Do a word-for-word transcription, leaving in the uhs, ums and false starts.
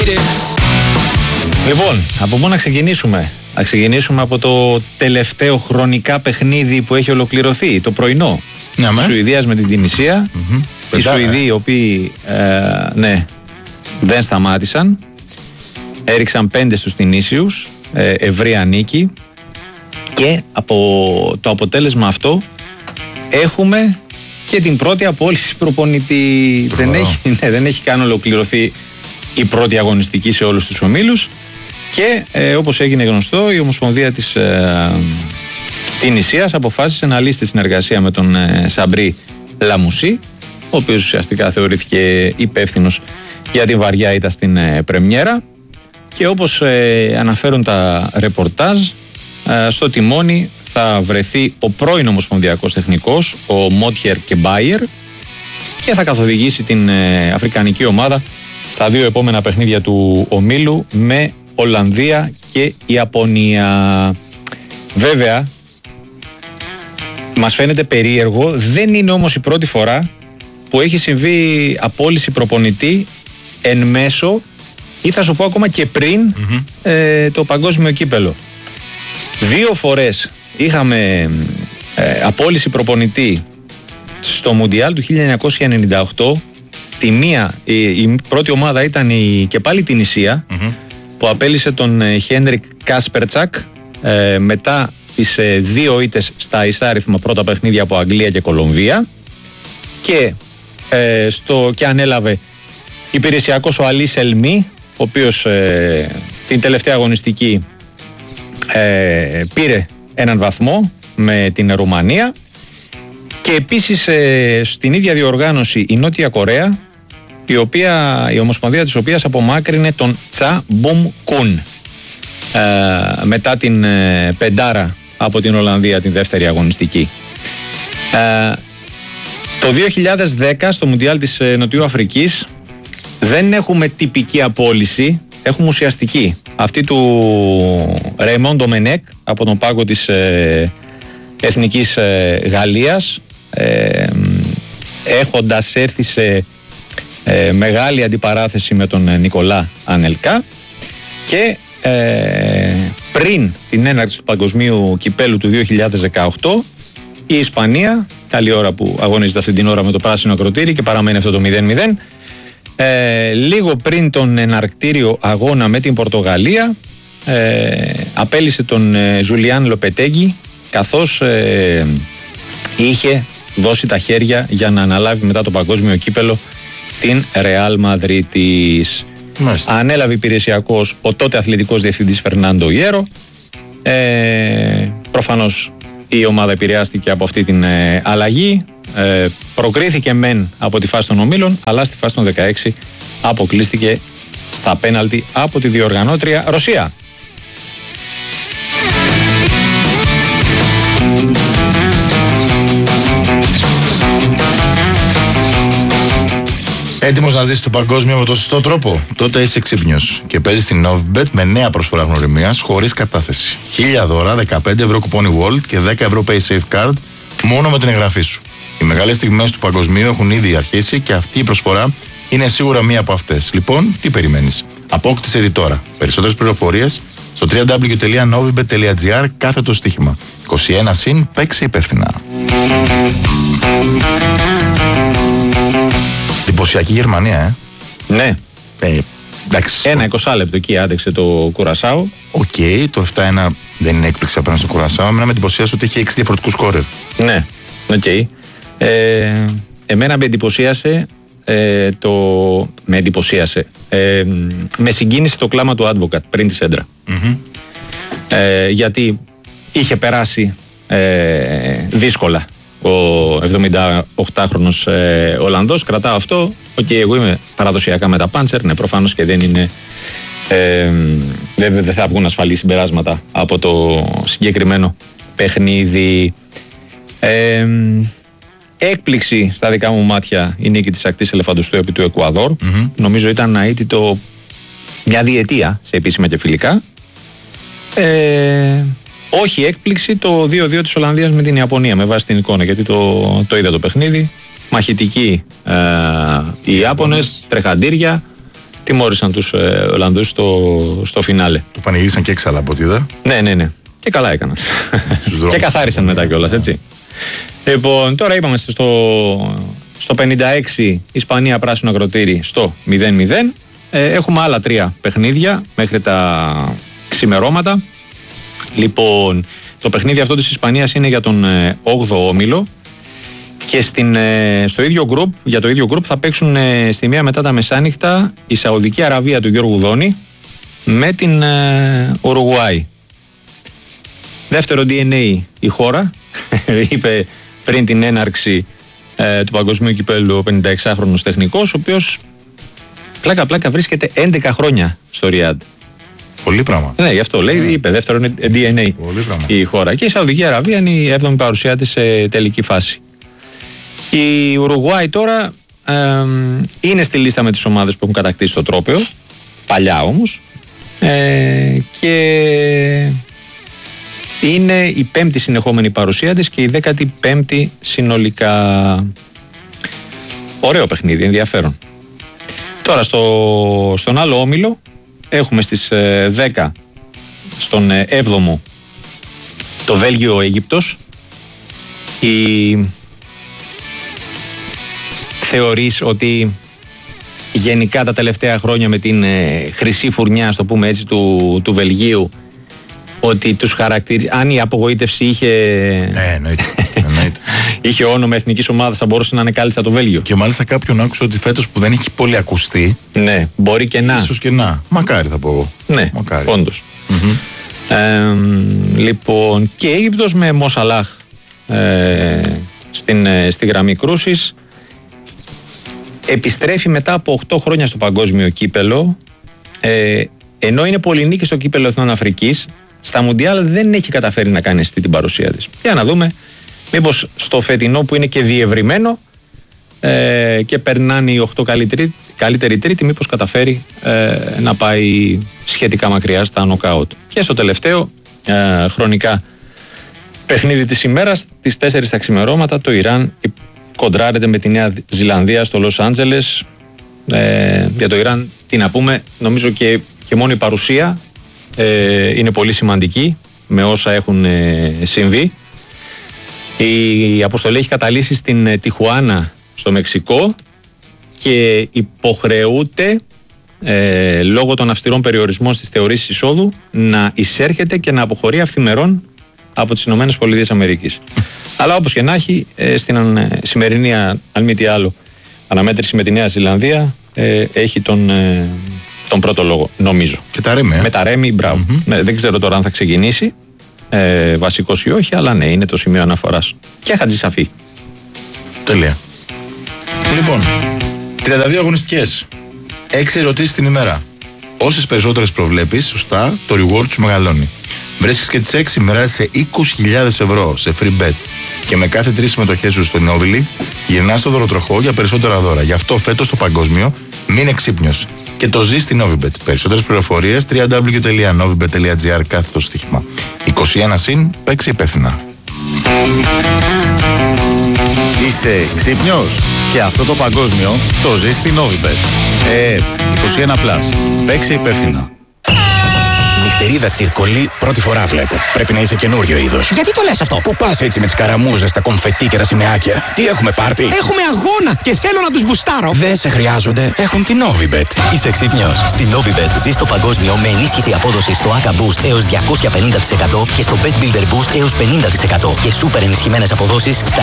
Λοιπόν, από πού να ξεκινήσουμε? Να ξεκινήσουμε από το τελευταίο χρονικά παιχνίδι που έχει ολοκληρωθεί, το πρωινό. Ναι, της Σουηδίας με την Τινησία. Mm-hmm. Οι Σουηδοί, οι οποίοι ε, ναι, δεν σταμάτησαν, έριξαν πέντε στους Τινήσιους, ε, ευρεία νίκη, και από το αποτέλεσμα αυτό έχουμε και την πρώτη απόλυση προπονητή. Δεν έχει, ναι, δεν έχει καν ολοκληρωθεί η πρώτη αγωνιστική σε όλους τους ομίλους και ε, όπως έγινε γνωστό, η Ομοσπονδία της ε, Τινησίας αποφάσισε να λύσει τη συνεργασία με τον ε, Σαμπρί Λαμουσί, ο οποίος ουσιαστικά θεωρήθηκε υπεύθυνος για την βαριά ήττα στην ε, πρεμιέρα, και όπως ε, αναφέρουν τα ρεπορτάζ, ε, στο τιμόνι θα βρεθεί ο πρώην ομοσπονδιακός τεχνικός, ο Μότιερ και Μπάιερ, και θα καθοδηγήσει την ε, αφρικανική ομάδα στα δύο επόμενα παιχνίδια του ομίλου με Ολλανδία και Ιαπωνία. Βέβαια, μας φαίνεται περίεργο, δεν είναι όμως η πρώτη φορά που έχει συμβεί απόλυση προπονητή εν μέσω, ή θα σου πω ακόμα και πριν, mm-hmm. ε, το παγκόσμιο κύπελο. Δύο φορές είχαμε ε, απόλυση προπονητή στο Μουντιάλ του χίλια εννιακόσια ενενήντα οκτώ. Τη μία, η, η πρώτη ομάδα ήταν η, και πάλι την Ισία, mm-hmm. που απέλυσε τον ε, Χένρικ Κάσπερτσακ, ε, μετά τις ε, δύο ήττες στα εισάριθμα πρώτα παιχνίδια από Αγγλία και Κολομβία, και, ε, στο, και ανέλαβε υπηρεσιακός ο Αλή Σελμή, ο οποίος ε, την τελευταία αγωνιστική ε, πήρε έναν βαθμό με την Ρουμανία. Και επίσης ε, στην ίδια διοργάνωση η Νότια Κορέα, η, οποία, η ομοσπονδία της οποίας απομάκρυνε τον Τσα Μπουμ Κουν ε, μετά την ε, πεντάρα από την Ολλανδία την δεύτερη αγωνιστική. Ε, το δύο χιλιάδες δέκα στο Μουντιάλ της ε, Νοτιού Αφρικής δεν έχουμε τυπική απόλυση, έχουμε ουσιαστική. Αυτή του Ρεϊμόν Ντομενέκ από τον πάγκο της ε, Εθνικής ε, Γαλλίας, ε, έχοντας έρθει σε ε, μεγάλη αντιπαράθεση με τον ε, Νικολά Ανελκά, και ε, πριν την έναρξη του παγκοσμίου κυπέλου του δύο χιλιάδες δεκαοκτώ η Ισπανία, καλή ώρα που αγωνίζεται αυτή την ώρα με το πράσινο ακροτήρι και παραμένει αυτό το μηδέν μηδέν, ε, λίγο πριν τον εναρκτήριο αγώνα με την Πορτογαλία, ε, απέλυσε τον ε, Ζουλιάν Λοπετέγκι, καθώς ε, είχε δώσει τα χέρια για να αναλάβει μετά το παγκόσμιο κύπελο την Ρεάλ Μαδρίτης. Ανέλαβε υπηρεσιακός ο τότε αθλητικός διευθυντής Φερνάντο Ιέρο. Ε, προφανώς η ομάδα επηρεάστηκε από αυτή την ε, αλλαγή. Ε, προκρίθηκε μεν από τη φάση των ομίλων, αλλά στη φάση των δεκαέξι αποκλείστηκε στα πέναλτι από τη διοργανώτρια Ρωσία. Έτοιμος να ζήσεις το παγκόσμιο με το σωστό τρόπο? Τότε είσαι ξύπνιος και παίζεις στην Novibet με νέα προσφορά γνωριμίας χωρίς κατάθεση. χίλια δώρα, δεκαπέντε ευρώ κουπόνι Wallet και δέκα ευρώ Pay Safe Card μόνο με την εγγραφή σου. Οι μεγάλες στιγμές του παγκοσμίου έχουν ήδη αρχίσει και αυτή η προσφορά είναι σίγουρα μία από αυτές. Λοιπόν, τι περιμένεις? Απόκτησε ήδη τώρα. Περισσότερες πληροφορίες στο double-u double-u double-u τελεία novibet τελεία gr κάθετο στοίχημα. είκοσι ένα συν, παίξε υπεύθυνα. Εντυπωσιακή Γερμανία, ε. Ναι. Ε, εντάξει. Ένα είκοσι λεπτό εκεί άντεξε το Κουρασάο. Οκ, okay, το επτά ένα δεν είναι έκπληξη απέναντι στο Κουρασάο. Εμένα με εντυπωσίασε ότι είχε έξι διαφορετικούς σκόρερ. Ναι, οκ. Okay. Ε, εμένα με εντυπωσίασε ε, το. Με εντυπωσίασε. Ε, με συγκίνησε το κλάμα του Advocat πριν τη σέντρα. Mm-hmm. Ε, γιατί είχε περάσει ε, δύσκολα ο εβδομηνταοκτάχρονος ε, Ολλανδός. Κρατάω αυτό. Οκ, okay, εγώ είμαι παραδοσιακά με τα Πάντσερ. Ναι, προφανώς και δεν είναι. Ε, δεν δε θα βγουν ασφαλή συμπεράσματα από το συγκεκριμένο παιχνίδι. Ε, έκπληξη στα δικά μου μάτια η νίκη της Ακτής Ελεφαντοστού επί του Εκουαδόρ. Mm-hmm. Νομίζω ήταν αίτητο μια διετία σε επίσημα και φιλικά. Ε, όχι έκπληξη το δύο δύο της Ολλανδίας με την Ιαπωνία, με βάση την εικόνα, γιατί το, το είδα το παιχνίδι. Μαχητικοί ε, οι Ιάπωνες, τρεχαντήρια, τιμώρησαν τους ε, Ολλανδούς στο, στο φινάλε. Το πανηγύρισαν και έξαλα από ό,τι είδα. Ναι, ναι, ναι. Και καλά έκαναν. Και καθάρισαν μετά κιόλας, έτσι. Λοιπόν, τώρα είπαμε στο, στο πενήντα έξι Ισπανία πράσινο ακροτήρι στο μηδέν μηδέν. Ε, έχουμε άλλα τρία παιχνίδια μέχρι τα ξημερώματα. Λοιπόν, το παιχνίδι αυτό της Ισπανίας είναι για τον ε, όγδοο όμιλο. Και στην, στο ίδιο γκρουπ, για το ίδιο γκρουπ θα παίξουν στη μία μετά τα μεσάνυχτα η Σαουδική Αραβία του Γιώργου Δόνη με την Ουρουγουάη. Δεύτερο ντι εν έι η χώρα, είπε πριν την έναρξη ε, του Παγκοσμίου Κυπέλλου ο πενηνταεξάχρονος τεχνικός, ο οποίος πλάκα πλάκα βρίσκεται έντεκα χρόνια στο Ριάντ. Πολύ πράγμα. Ναι, γι' αυτό λέει, είπε δεύτερο ντι εν έι η χώρα. Και η Σαουδική Αραβία είναι η έβδομη παρουσία της σε τελική φάση. Η Ουρουγουάη τώρα ε, είναι στη λίστα με τις ομάδες που έχουν κατακτήσει το τρόπαιο, παλιά όμως, ε, και είναι η πέμπτη συνεχόμενη παρουσία της και η δέκατη πέμπτη συνολικά. Ωραίο παιχνίδι, ενδιαφέρον. Τώρα στο, στον άλλο όμιλο έχουμε στις ε, δέκα στον ε, έβδομο το Βέλγιο-Αίγυπτος. Η Θεωρείς ότι γενικά τα τελευταία χρόνια με την ε, χρυσή φουρνιά, στο πούμε έτσι, του, του Βελγίου, ότι τους χαρακτηρίζει, αν η απογοήτευση είχε, ναι, εννοείται, εννοείται. είχε όνομα εθνικής ομάδας, θα μπορούσε να είναι κάλλιστα το Βέλγιο. Και μάλιστα κάποιον άκουσα ότι φέτος που δεν έχει πολύ ακουστεί, ναι, μπορεί και να. Ίσως και να. Μακάρι θα πω εγώ. Ναι, μακάρι. όντως. Mm-hmm. Ε, λοιπόν, και η Αίγυπτος με Μοσαλάχ ε, στην, ε, στη γραμμή κρούσης. Επιστρέφει μετά από οκτώ χρόνια στο παγκόσμιο κύπελο, ε, ενώ είναι πολυνίκη στο κύπελο Εθνών Αφρικής, στα Μουντιάλ δεν έχει καταφέρει να κάνει αισθητή την παρουσία της. Για να δούμε μήπως στο φετινό που είναι και διευρυμένο ε, και περνάνε οι οκτώ καλύτεροι, καλύτεροι τρίτη, μήπως καταφέρει ε, να πάει σχετικά μακριά στα νοκάουτ. Και στο τελευταίο ε, χρονικά παιχνίδι της ημέρας, τις τέσσερις τα ξημερώματα, το Ιράν κοντράρεται με τη Νέα Ζηλανδία στο Λος Άντζελες. Ε, για το Ιράν τι να πούμε, νομίζω και, και μόνο η παρουσία ε, είναι πολύ σημαντική με όσα έχουν ε, συμβεί. Η αποστολή έχει καταλύσει στην ε, Τιχουάνα στο Μεξικό και υποχρεούται ε, λόγω των αυστηρών περιορισμών στις θεωρήσεις εισόδου να εισέρχεται και να αποχωρεί αυθημερών από τις Ηνωμένες Πολιτείες Αμερικής. Αλλά όπως και να έχει, ε, στην ε, σημερινή, αν μη τι άλλο, αναμέτρηση με τη Νέα Ζηλανδία ε, έχει τον, ε, τον πρώτο λόγο, νομίζω. Και τα Ρέμι, ε? Με τα Ρέμι, μπράβο. Mm-hmm. Ναι, δεν ξέρω τώρα αν θα ξεκινήσει ε, βασικός ή όχι, αλλά ναι, είναι το σημείο αναφοράς. Και Χατζησαφή. Τέλεια. Λοιπόν, τριάντα δύο αγωνιστικές, έξι ερωτήσεις την ημέρα. Όσες περισσότερες προβλέπεις, σωστά, το reward σου μεγαλώνει. Βρίσκεις και τις έξι, μοιράζεσαι είκοσι χιλιάδες ευρώ σε free bet. Και με κάθε τρεις συμμετοχές σου στο Νόβιλι, γυρνάς το δωροτροχό για περισσότερα δώρα. Γι' αυτό φέτος στο παγκόσμιο, μείνε ξύπνιος. Και το ζεις στη Novibet. Περισσότερες πληροφορίες, double-u double-u double-u τελεία novibet τελεία gr κάθετο στοίχημα. είκοσι ένα συν, παίξε υπεύθυνα. Είσαι ξύπνιος? Και αυτό το παγκόσμιο το ζεις στη Novibet. Ε, είκοσι ένα συν, παίξε υπεύθυνα. Νυχτερίδα τσιρκολί, πρώτη φορά βλέπω. Πρέπει να είσαι καινούριο είδος. Γιατί το λες αυτό? Πού πας έτσι με τις καραμούζες, τα κομφετί και τα σημαίακια? Τι έχουμε πάρτι? Έχουμε αγώνα και θέλω να τους μπουστάρω. Δεν σε χρειάζονται, έχουν την Novibet. Είσαι ξύπνιος? Στη Novibet ζεις το παγκόσμιο με ενίσχυση απόδοσης στο έι έι Boost έως διακόσια πενήντα τοις εκατό και στο Bet Builder Boost έως πενήντα τοις εκατό και σούπερ ενισχυμένες αποδόσεις στα